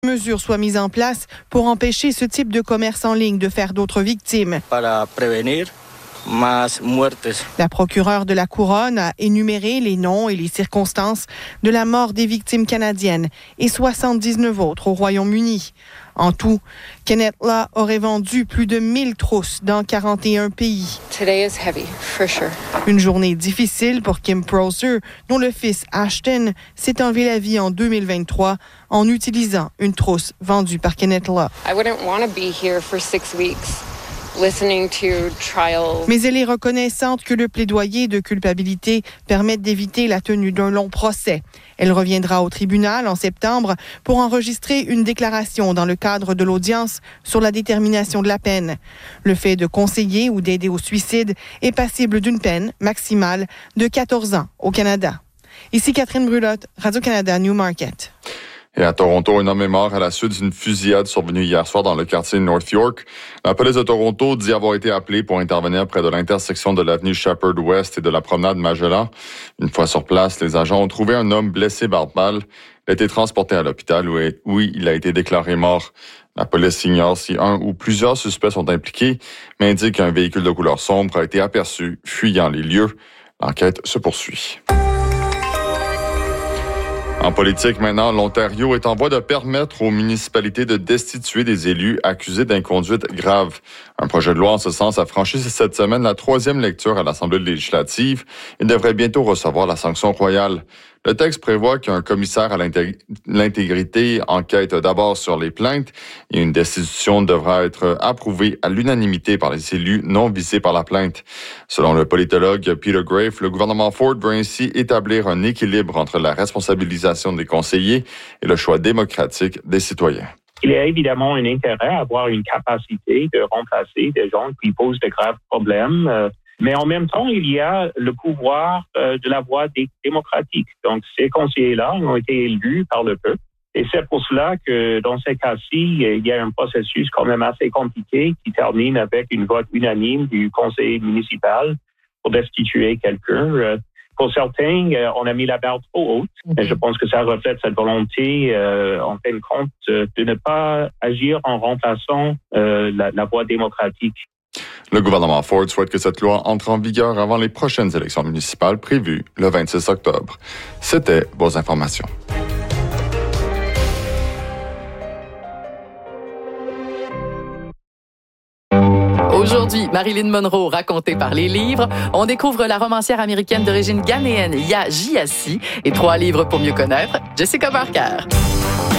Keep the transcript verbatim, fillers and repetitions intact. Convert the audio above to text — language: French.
Mesures soient mises en place pour empêcher ce type de commerce en ligne de faire d'autres victimes. Para prevenir más muertes. La procureure de la Couronne a énuméré les noms et les circonstances de la mort des victimes canadiennes et soixante-dix-neuf autres au Royaume-Uni. En tout, Kenneth La aurait vendu plus de mille trousses dans quarante et un pays. Today is heavy, for sure. Une journée difficile pour Kim Prosser, dont le fils Ashton s'est enlevé la vie en deux mille vingt-trois en utilisant une trousse vendue par Kenneth La. I wouldn't want to be here for six weeks. Listening to trial. Mais elle est reconnaissante que le plaidoyer de culpabilité permette d'éviter la tenue d'un long procès. Elle reviendra au tribunal en septembre pour enregistrer une déclaration dans le cadre de l'audience sur la détermination de la peine. Le fait de conseiller ou d'aider au suicide est passible d'une peine maximale de quatorze ans au Canada. Ici Catherine Brulotte, Radio-Canada Newmarket. Et à Toronto, un homme est mort à la suite d'une fusillade survenue hier soir dans le quartier North York. La police de Toronto dit avoir été appelée pour intervenir près de l'intersection de l'avenue Sheppard West et de la promenade Magellan. Une fois sur place, les agents ont trouvé un homme blessé par balle. Il a été transporté à l'hôpital où il a été déclaré mort. La police ignore si un ou plusieurs suspects sont impliqués, mais indique qu'un véhicule de couleur sombre a été aperçu fuyant les lieux. L'enquête se poursuit. En politique, maintenant, l'Ontario est en voie de permettre aux municipalités de destituer des élus accusés d'inconduite grave. Un projet de loi en ce sens a franchi cette semaine la troisième lecture à l'Assemblée législative et devrait bientôt recevoir la sanction royale. Le texte prévoit qu'un commissaire à l'intégrité enquête d'abord sur les plaintes et une destitution devra être approuvée à l'unanimité par les élus non visés par la plainte. Selon le politologue Peter Graefe, le gouvernement Ford veut ainsi établir un équilibre entre la responsabilisation des conseillers et le choix démocratique des citoyens. Il y a évidemment un intérêt à avoir une capacité de remplacer des gens qui posent de graves problèmes. Euh, Mais en même temps, il y a le pouvoir euh, de la voie dé- démocratique. Donc, ces conseillers-là ont été élus par le peuple. Et c'est pour cela que dans ces cas-ci, il y a un processus quand même assez compliqué qui termine avec une vote unanime du conseil municipal pour destituer quelqu'un. Euh, pour certains, euh, on a mis la barre trop haute. Mm-hmm. Et je pense que ça reflète cette volonté, euh, en fin de compte, euh, de ne pas agir en remplaçant euh, la, la voie démocratique. Le gouvernement Ford souhaite que cette loi entre en vigueur avant les prochaines élections municipales prévues le vingt-six octobre. C'était vos informations. Aujourd'hui, Marilyn Monroe racontée par les livres. On découvre la romancière américaine d'origine ghanéenne Yaa Gyasi et trois livres pour mieux connaître Jessica Barker.